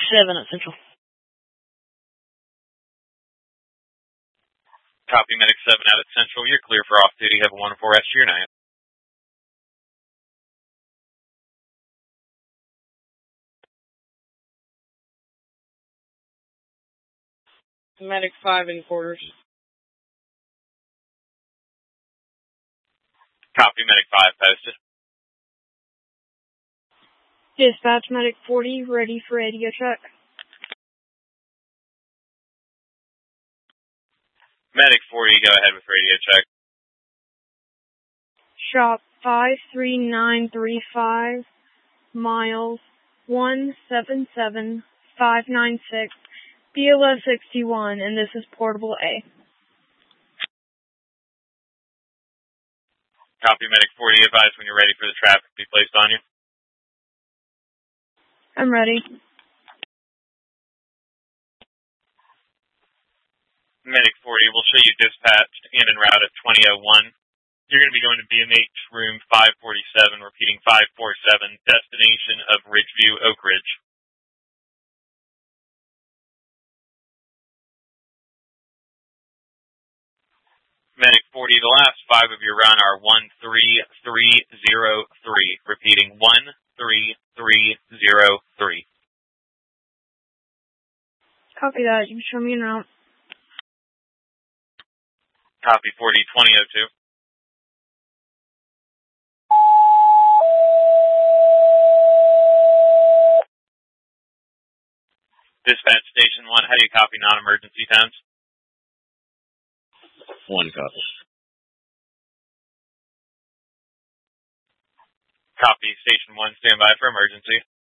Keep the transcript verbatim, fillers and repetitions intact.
seven at Central. Copy, Medic seven out at Central. You're clear for off-duty. Have a wonderful rest of your night. Medic five in quarters. Copy, Medic five posted. Dispatch, Medic forty, ready for radio check. Medic forty, go ahead with radio check. Shop five three nine three five, miles one seven seven five nine six, B L S sixty-one, and this is Portable A. Copy, Medic forty. Advise when you're ready for the traffic to be placed on you. I'm ready. Medic forty will show you dispatched and en route at twenty oh one. You're going to be going to B M H room five forty-seven, repeating five forty-seven, destination of Ridgeview, Oak Ridge. Medic forty, the last five of your run are one three three zero three, repeating one three three zero three. Copy that. You can show me en route. Copy, forty twenty oh two. Dispatch Station one, how do you copy non-emergency times? One copy. Copy, Station one, stand by for emergency.